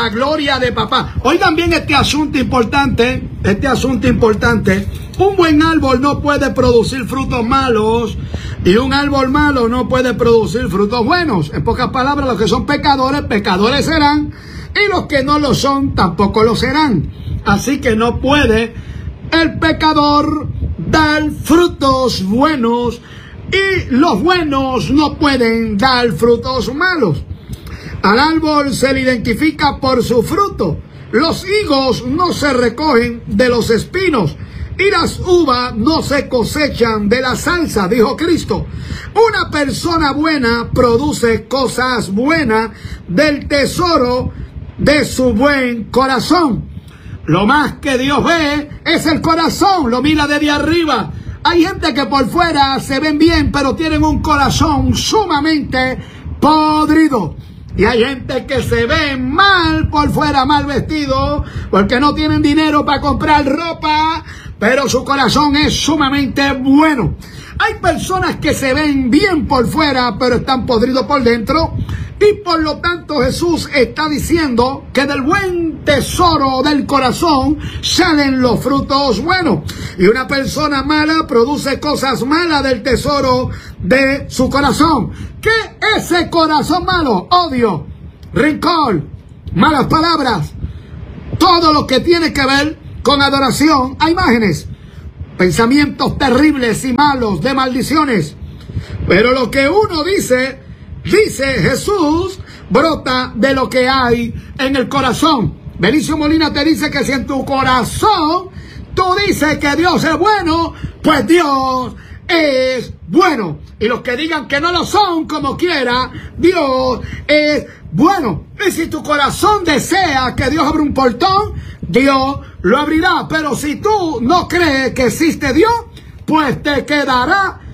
la gloria de papá. Oigan bien este asunto importante. Un buen árbol no puede producir frutos malos y un árbol malo no puede producir frutos buenos. En pocas palabras, los que son pecadores, pecadores serán, y los que no lo son, tampoco lo serán. Así que no puede el pecador dar frutos buenos y los buenos no pueden dar frutos malos. Al árbol se le identifica por su fruto. Los higos no se recogen de los espinos y las uvas no se cosechan de la salsa, dijo Cristo. Una persona buena produce cosas buenas del tesoro de su buen corazón. Lo más que Dios ve es el corazón, lo mira desde arriba. Hay gente que por fuera se ven bien, pero tienen un corazón sumamente podrido. Y hay gente que se ve mal por fuera, mal vestido, porque no tienen dinero para comprar ropa, pero su corazón es sumamente bueno. Hay personas que se ven bien por fuera, pero están podridos por dentro. Y por lo tanto Jesús está diciendo que del buen tesoro del corazón salen los frutos buenos. Y una persona mala produce cosas malas del tesoro de su corazón. ¿Qué es ese corazón malo? Odio, rencor, malas palabras, todo lo que tiene que ver con adoración a imágenes, pensamientos terribles y malos de maldiciones. Pero lo que uno dice Jesús, brota de lo que hay en el corazón. Benicio Molina te dice que si en tu corazón tú dices que Dios es bueno, pues Dios es bueno. Y los que digan que no lo son, como quiera, Dios es bueno. Y si tu corazón desea que Dios abra un portón, Dios lo abrirá. Pero si tú no crees que existe Dios, pues te quedará